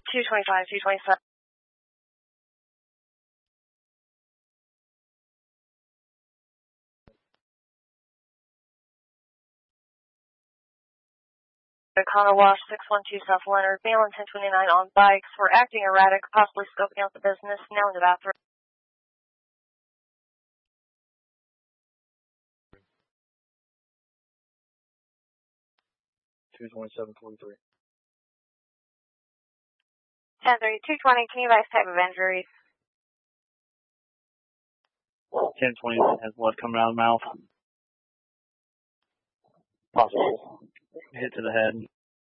225, 227. Connor Wash, 612 South Leonard, Balin 1029 on bikes. We're acting erratic, possibly scoping out the business, now in the bathroom. 227.43. 1030, 220, can you advise type of injuries? 1020 has blood coming out of the mouth. Possible hit to the head.